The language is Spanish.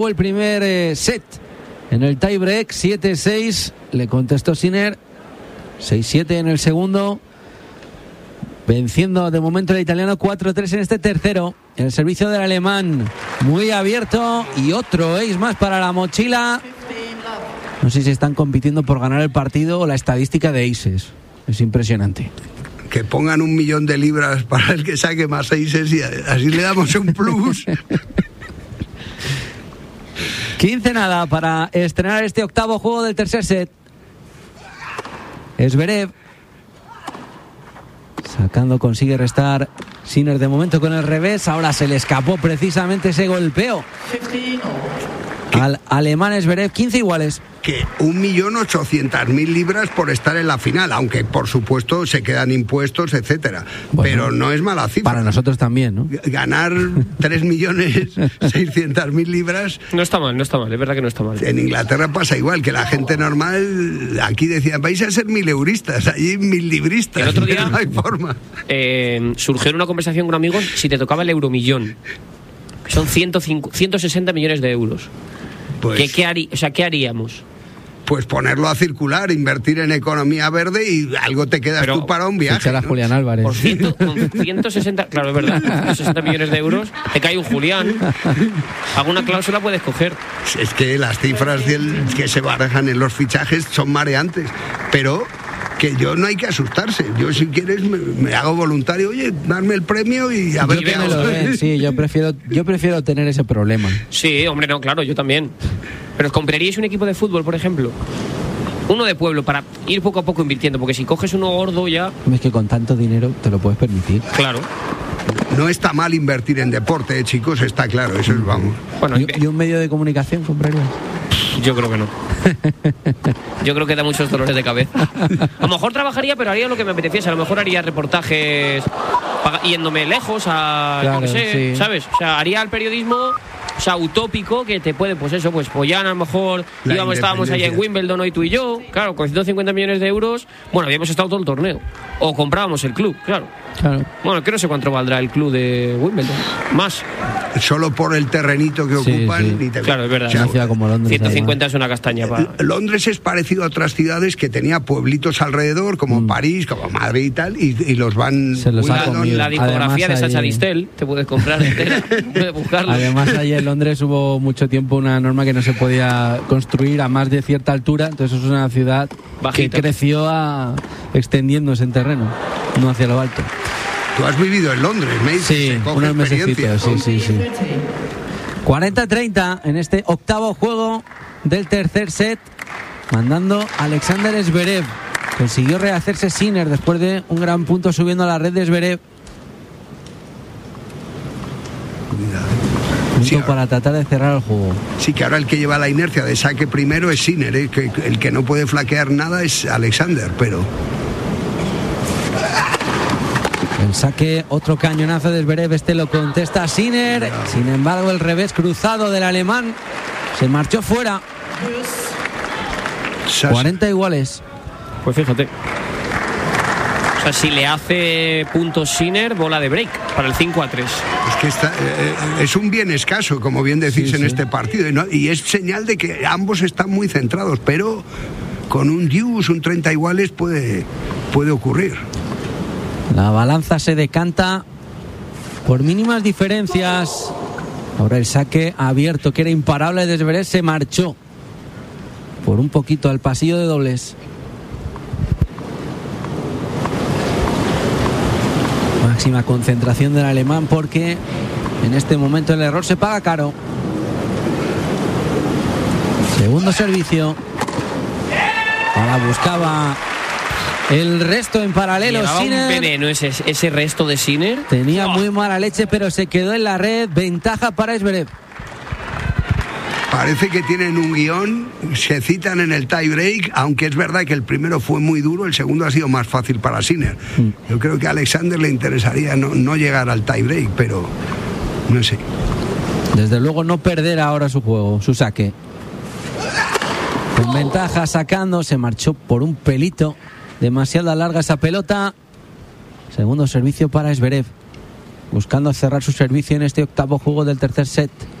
El primer set en el tie break, 7-6, le contestó Sinner, 6-7 en el segundo, venciendo de momento el italiano 4-3 en este tercero. El servicio del alemán muy abierto y otro ace más para la mochila. No sé si están compitiendo por ganar el partido o la estadística de aces. Es impresionante. Que pongan 1 millón de libras para el que saque más aces y así le damos un plus. 15 para estrenar este octavo juego del tercer set. Zverev sacando, consigue restar Sinner de momento con el revés. Ahora se le escapó precisamente ese golpeo al alemán Zverev. 15 iguales. Que 1.800.000 libras por estar en la final, aunque por supuesto se quedan impuestos, etcétera. Bueno, pero no es mala cifra. Para nosotros también, ¿no? Ganar 3.600.000 libras. No está mal, es verdad que no está mal. En Inglaterra pasa igual, que la gente normal, aquí decían, vais a ser 1.000 euristas, allí 1.000 libristas. El otro día no hay forma. Surgió en una conversación con amigos si te tocaba el euromillón. Son 160 millones de euros. Pues, ¿Qué haríamos? Pues ponerlo a circular, invertir en economía verde y algo te quedas tú para un viaje. Echar a Julián Álvarez. Por 160, claro, es verdad, 160 millones de euros, te cae un Julián. Alguna cláusula puedes coger. Es que las cifras que se barajan en los fichajes son mareantes, pero que no hay que asustarse. Yo, si quieres, me hago voluntario. Oye, darme el premio y a ver qué hago. Sí, yo prefiero tener ese problema. Sí, hombre, no, claro, yo también. Pero ¿os compraríais un equipo de fútbol, por ejemplo? Uno de pueblo, para ir poco a poco invirtiendo, porque si coges uno gordo ya... Es que con tanto dinero te lo puedes permitir. Claro. No está mal invertir en deporte, chicos, está claro, eso es, vamos. Bueno, ¿Y un medio de comunicación comprarías? Yo creo que no. Yo creo que da muchos dolores de cabeza. A lo mejor trabajaría, pero haría lo que me apeteciese. A lo mejor haría reportajes yéndome lejos a... Claro, no sé, sí. ¿sabes? O sea, haría el periodismo... O sea, utópico, que te puede, pues ya a lo mejor estábamos allá en Wimbledon hoy tú y yo, claro, con 150 millones de euros, bueno, habíamos estado todo el torneo. O comprábamos el club, claro. Bueno, que no sé cuánto valdrá el club de Wimbledon. Más. Solo por el terrenito que ocupan. Sí. Claro, es verdad. Una ciudad como Londres, 150 es una castaña. Londres es parecido a otras ciudades que tenía pueblitos alrededor, como París, como Madrid y tal, y los van... Se los ha comido. La discografía de Sacha Distel te puedes comprar entera. Puedes buscarlo. Además, allí en Londres hubo mucho tiempo una norma que no se podía construir a más de cierta altura, entonces es una ciudad bajita, que creció extendiéndose en terreno, no hacia lo alto. Tú has vivido en Londres, me dices, sí, unos mesecitos, sí. 40-30 en este octavo juego del tercer set, mandando Alexander Zverev. Consiguió rehacerse Sinner después de un gran punto subiendo a la red de Zverev. Sí, para tratar de cerrar el juego. Sí, que ahora el que lleva la inercia de saque primero es Sinner, que el que no puede flaquear nada es Alexander, pero... El saque, otro cañonazo de Zverev, lo contesta Sinner. Sin embargo, el revés cruzado del alemán se marchó fuera. 40 iguales. Pues fíjate. O sea, si le hace puntos Sinner, bola de break para el 5-3. Es que es un bien escaso, como bien decís, en este partido. Y es señal de que ambos están muy centrados, pero con un deuce, un 30 iguales puede ocurrir. La balanza se decanta por mínimas diferencias. Ahora el saque abierto, que era imparable de Zverev, se marchó por un poquito al pasillo de dobles. Máxima concentración del alemán, porque en este momento el error se paga caro. Segundo servicio. Ahora buscaba el resto en paralelo. Llevaba Sinner. Un veneno ese resto de Sinner. Tenía muy mala leche, pero se quedó en la red. Ventaja para Zverev. Parece que tienen un guión, se citan en el tie break, aunque es verdad que el primero fue muy duro, el segundo ha sido más fácil para Sinner. Yo creo que a Alexander le interesaría no llegar al tie break, pero no sé. Desde luego no perder ahora su juego, su saque. Con ventaja sacando, se marchó por un pelito. Demasiado larga esa pelota. Segundo servicio para Zverev, buscando cerrar su servicio en este octavo juego del tercer set.